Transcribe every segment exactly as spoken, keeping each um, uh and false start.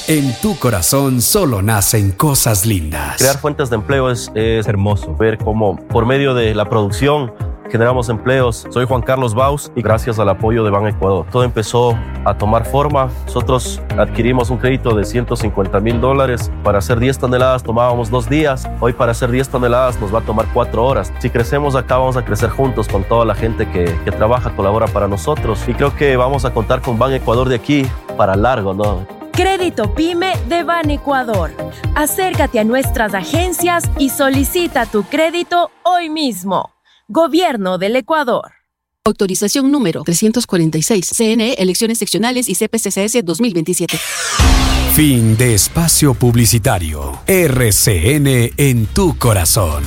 En tu corazón solo nacen cosas lindas. Crear fuentes de empleo es, es hermoso. Ver cómo por medio de la producción generamos empleos. Soy Juan Carlos Baus y gracias al apoyo de Ban Ecuador todo empezó a tomar forma. Nosotros adquirimos un crédito de ciento cincuenta mil dólares. Para hacer diez toneladas tomábamos dos días. Hoy para hacer diez toneladas nos va a tomar cuatro horas. Si crecemos acá vamos a crecer juntos con toda la gente que, que trabaja, colabora para nosotros. Y creo que vamos a contar con Ban Ecuador de aquí para largo, ¿no? Crédito PYME de Ban Ecuador. Acércate a nuestras agencias y solicita tu crédito hoy mismo. Gobierno del Ecuador. Autorización número trescientos cuarenta y seis. C N E, Elecciones Seccionales y C P C C S dos mil veintisiete. Fin de espacio publicitario. R C N en tu corazón.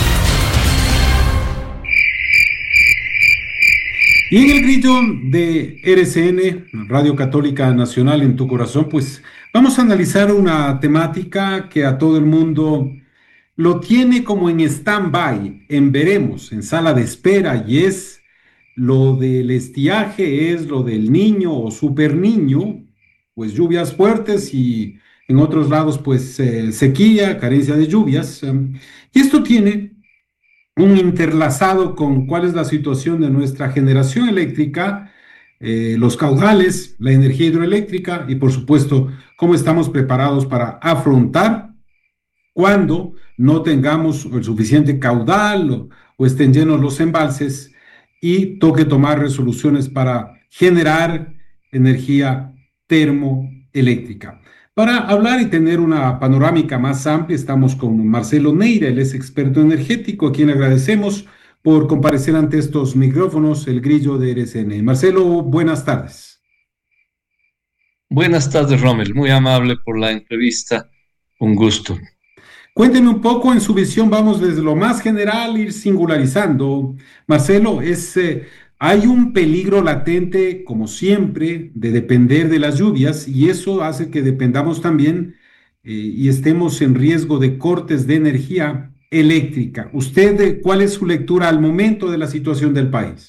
Y en el grillo de R C N, Radio Católica Nacional en tu corazón, pues vamos a analizar una temática que a todo el mundo lo tiene como en stand-by, en veremos, en sala de espera, y es lo del estiaje, es lo del niño o super niño, pues lluvias fuertes y en otros lados pues eh, sequía, carencia de lluvias. Eh, y esto tiene un interlazado con cuál es la situación de nuestra generación eléctrica, eh, los caudales, la energía hidroeléctrica y por supuesto cómo estamos preparados para afrontar cuando no tengamos el suficiente caudal o, o estén llenos los embalses y toque tomar resoluciones para generar energía termoeléctrica. Para hablar y tener una panorámica más amplia, estamos con Marcelo Neira, él es experto energético, a quien agradecemos por comparecer ante estos micrófonos, el grillo de R C N. Marcelo, buenas tardes. Buenas tardes, Rommel, muy amable por la entrevista, un gusto. Cuénteme un poco en su visión, vamos desde lo más general, ir singularizando. Marcelo, es... Eh, Hay un peligro latente, como siempre, de depender de las lluvias y eso hace que dependamos también eh, y estemos en riesgo de cortes de energía eléctrica. ¿Usted cuál es su lectura al momento de la situación del país?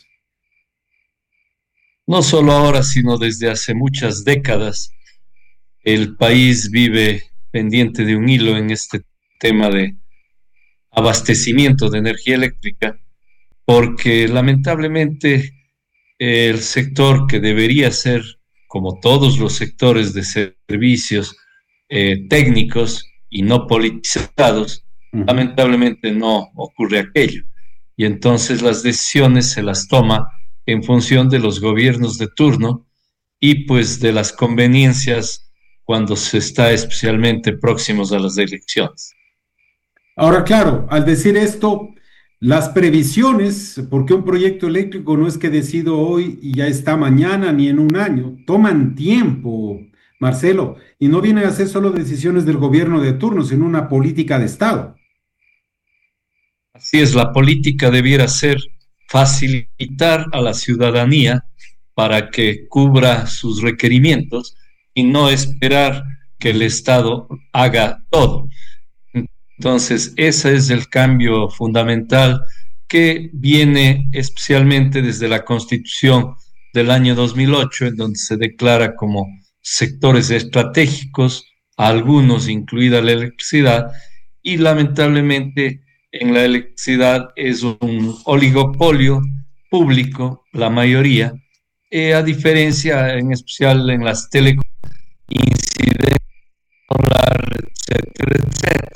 No solo ahora, sino desde hace muchas décadas, el país vive pendiente de un hilo en este tema de abastecimiento de energía eléctrica, porque lamentablemente el sector que debería ser, como todos los sectores de servicios eh, técnicos y no politizados, uh-huh. lamentablemente no ocurre aquello. Y entonces las decisiones se las toma en función de los gobiernos de turno y pues de las conveniencias cuando se está especialmente próximos a las elecciones. Ahora, claro, al decir esto... Las previsiones, porque un proyecto eléctrico no es que decido hoy y ya está mañana ni en un año, toman tiempo, Marcelo, y no vienen a ser solo decisiones del gobierno de turno, sino una política de Estado. Así es, la política debiera ser facilitar a la ciudadanía para que cubra sus requerimientos y no esperar que el Estado haga todo. Entonces, ese es el cambio fundamental que viene especialmente desde la Constitución del año dos mil ocho, en donde se declara como sectores estratégicos, algunos incluida la electricidad, y lamentablemente en la electricidad es un oligopolio público, la mayoría, eh, a diferencia en especial en las telecomunicaciones, incidencia solar, etcétera, etcétera.